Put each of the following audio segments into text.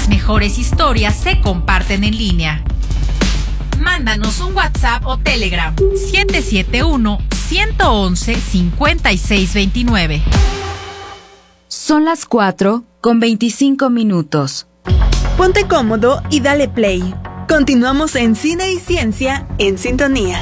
las mejores historias se comparten en línea. Mándanos un WhatsApp o Telegram 771-111-5629. Son las 4:25. Ponte cómodo y dale play. Continuamos en Cine y Ciencia en Sintonía.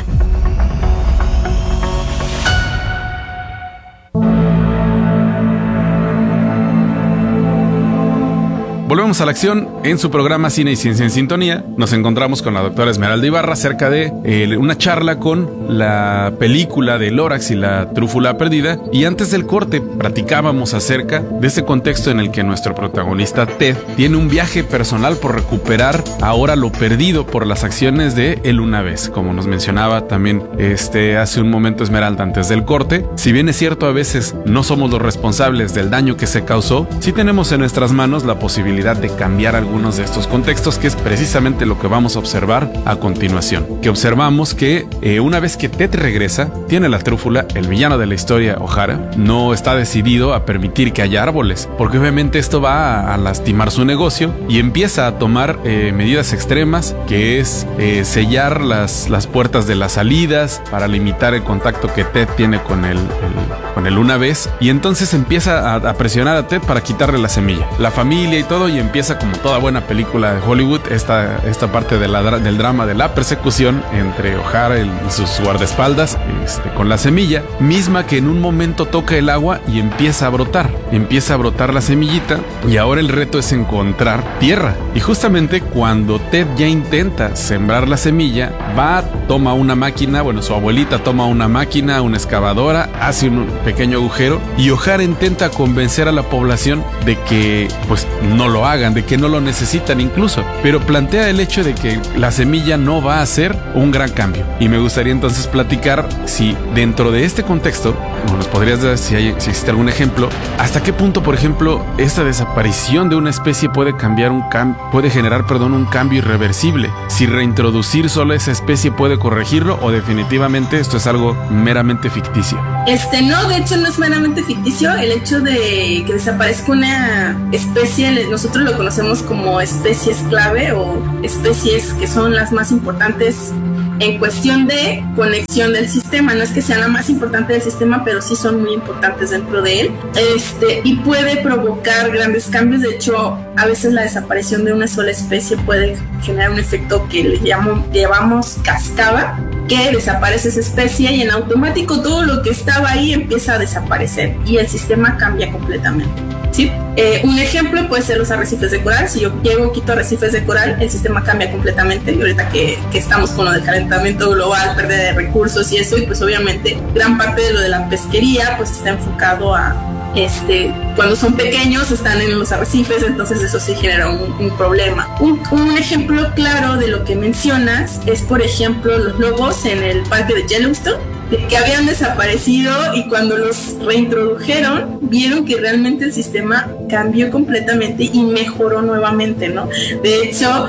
Volvemos a la acción en su programa Cine y Ciencia en Sintonía. Nos encontramos con la doctora Esmeralda Ibarra acerca de una charla con la película de Lorax y la trúfula perdida. Y antes del corte platicábamos acerca de ese contexto en el que nuestro protagonista Ted tiene un viaje personal por recuperar ahora lo perdido por las acciones de El Una Vez. Como nos mencionaba también hace un momento Esmeralda antes del corte, si bien es cierto a veces no somos los responsables del daño que se causó, sí tenemos en nuestras manos la posibilidad de cambiar algunos de estos contextos, que es precisamente lo que vamos a observar a continuación. Que observamos que una vez que Ted regresa, tiene la trúfula, el villano de la historia, O'Hara, no está decidido a permitir que haya árboles, porque obviamente esto va a lastimar su negocio y empieza a tomar medidas extremas, que es sellar las puertas de las salidas para limitar el contacto que Ted tiene con el Una Vez, y entonces empieza a presionar a Ted para quitarle la semilla. La familia y todo, y empieza, como toda buena película de Hollywood, esta parte del drama de la persecución entre O'Hara y sus guardaespaldas con la semilla, misma que en un momento toca el agua y empieza a brotar la semillita, y ahora el reto es encontrar tierra. Y justamente cuando Ted ya intenta sembrar la semilla, toma una máquina, su abuelita toma una máquina, una excavadora, hace un pequeño agujero, y O'Hara intenta convencer a la población de que pues no lo hagan, de que no lo necesitan incluso, pero plantea el hecho de que la semilla no va a ser un gran cambio. Y me gustaría entonces platicar si dentro de este contexto nos podrías dar si existe algún ejemplo, hasta qué punto, por ejemplo, esta desaparición de una especie puede generar un cambio irreversible. Si reintroducir solo esa especie puede corregirlo, o definitivamente esto es algo meramente ficticio. No, de hecho no es meramente ficticio. El hecho de que desaparezca una especie, nosotros lo conocemos como especies clave o especies que son las más importantes en cuestión de conexión del sistema. No es que sea la más importante del sistema, pero sí son muy importantes dentro de él. Y puede provocar grandes cambios. De hecho, a veces la desaparición de una sola especie puede generar un efecto que le llamamos cascada, que desaparece esa especie y en automático todo lo que estaba ahí empieza a desaparecer y el sistema cambia completamente. ¿Sí? Un ejemplo puede ser los arrecifes de coral. Si yo quito arrecifes de coral, el sistema cambia completamente. Y ahorita que estamos con lo del calentamiento global, pérdida de recursos y eso, y pues obviamente gran parte de lo de la pesquería pues está enfocado a cuando son pequeños están en los arrecifes, entonces eso sí genera un problema. Un ejemplo claro de lo que mencionas es, por ejemplo, los lobos en el parque de Yellowstone, que habían desaparecido, y cuando los reintrodujeron vieron que realmente el sistema cambió completamente y mejoró nuevamente, ¿no? De hecho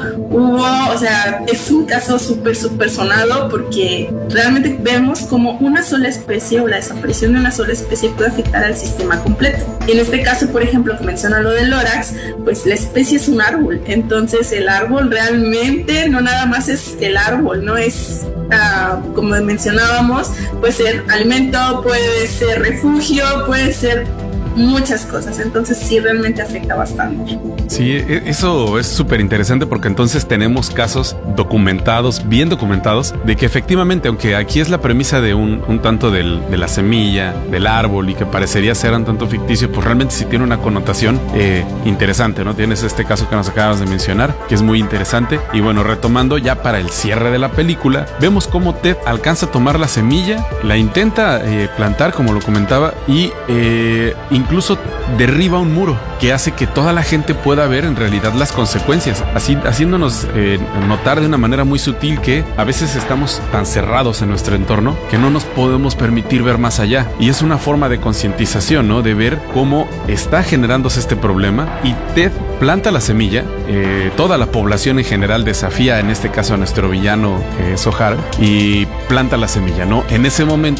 es un caso súper sonado, porque realmente vemos como una sola especie o la desaparición de una sola especie puede afectar al sistema completo. Y en este caso, por ejemplo, que menciona lo del Lorax, pues la especie es un árbol, entonces el árbol realmente no nada más es el árbol, no es como mencionábamos, puede ser alimento, puede ser refugio, puede ser muchas cosas, entonces sí realmente afecta bastante. Sí, eso es súper interesante, porque entonces tenemos casos documentados, bien documentados, de que efectivamente, aunque aquí es la premisa de un tanto de la semilla, del árbol, y que parecería ser un tanto ficticio, pues realmente sí tiene una connotación interesante, ¿no? Tienes este caso que nos acabas de mencionar, que es muy interesante. Y bueno, retomando ya para el cierre de la película, vemos cómo Ted alcanza a tomar la semilla, la intenta plantar, como lo comentaba, y incluso derriba un muro que hace que toda la gente pueda ver en realidad las consecuencias, así haciéndonos notar de una manera muy sutil que a veces estamos tan cerrados en nuestro entorno que no nos podemos permitir ver más allá. Y es una forma de concientización, ¿no? De ver cómo está generándose este problema, y Ted planta la semilla. Toda la población en general desafía, en este caso, a nuestro villano, que es O'Hara, y planta la semilla, ¿no? En ese momento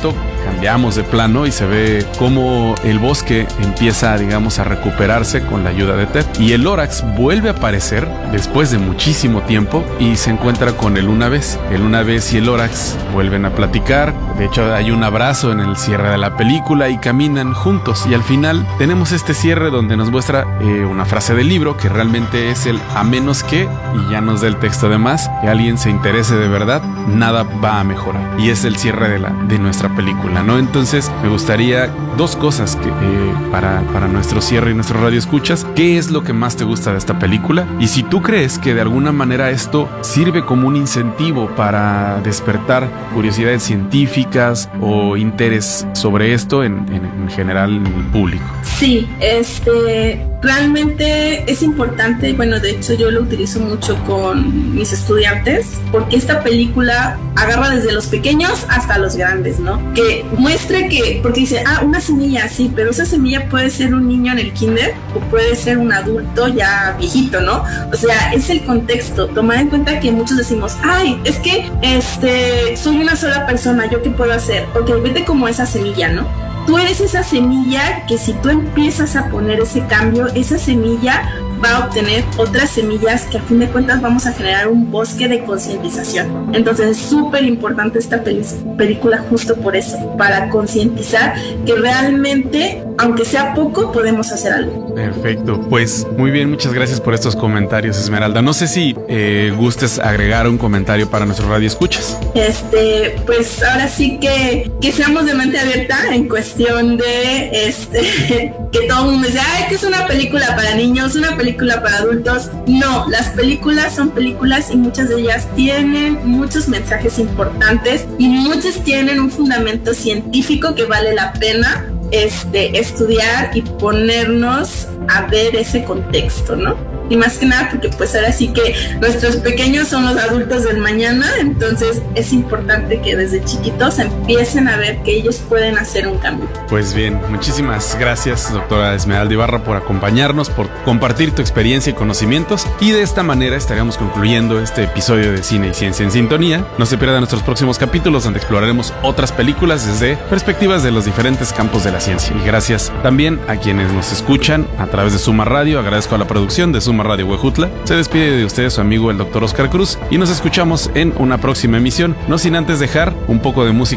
cambiamos de plano y se ve cómo el bosque empieza, digamos, a recuperarse con la ayuda de Ted. Y el Lorax vuelve a aparecer después de muchísimo tiempo y se encuentra con el Una Vez. El Una Vez y el Lorax vuelven a platicar. De hecho, hay un abrazo en el cierre de la película y caminan juntos. Y al final tenemos este cierre donde nos muestra una frase del libro que realmente es el a menos que, y ya nos da el texto de más, que alguien se interese de verdad, nada va a mejorar. Y es el cierre de nuestra película, ¿no? Entonces me gustaría dos cosas que, para nuestro cierre y nuestro radio escuchas. ¿Qué es lo que más te gusta de esta película? Y si tú crees que de alguna manera esto sirve como un incentivo para despertar curiosidades científicas o interés sobre esto en general en el público. Sí, realmente es importante, bueno, de hecho yo lo utilizo mucho con mis estudiantes, porque esta película agarra desde los pequeños hasta los grandes, ¿no? Que muestre que, porque dice, una semilla, sí, pero esa semilla puede ser un niño en el kinder o puede ser un adulto ya viejito, ¿no? O sea, es el contexto, tomar en cuenta que muchos decimos, es que soy una sola persona, ¿yo qué puedo hacer? Ok, vete como esa semilla, ¿no? Tú eres esa semilla que si tú empiezas a poner ese cambio, esa semilla va a obtener otras semillas que a fin de cuentas vamos a generar un bosque de concientización. Entonces es súper importante esta película justo por eso, para concientizar que realmente, aunque sea poco, podemos hacer algo. Perfecto, pues muy bien, muchas gracias por estos comentarios, Esmeralda. No sé si gustes agregar un comentario para nuestro radio escuchas. Pues ahora sí que seamos de mente abierta en cuestión de que todo el mundo dice, que es una película para niños, una película para adultos. No, las películas son películas y muchas de ellas tienen muchos mensajes importantes y muchas tienen un fundamento científico que vale la pena estudiar y ponernos a ver ese contexto, ¿no? Y más que nada porque pues ahora sí que nuestros pequeños son los adultos del mañana, entonces es importante que desde chiquitos empiecen a ver que ellos pueden hacer un cambio. Pues bien, muchísimas gracias, doctora Esmeralda Ibarra, por acompañarnos, por compartir tu experiencia y conocimientos, y de esta manera estaríamos concluyendo este episodio de Cine y Ciencia en Sintonía. No se pierdan nuestros próximos capítulos donde exploraremos otras películas desde perspectivas de los diferentes campos de la ciencia. Y gracias también a quienes nos escuchan a través de Suma Radio. Agradezco a la producción de Suma Radio Huejutla. Se despide de ustedes su amigo el Dr. Oscar Cruz y nos escuchamos en una próxima emisión, no sin antes dejar un poco de música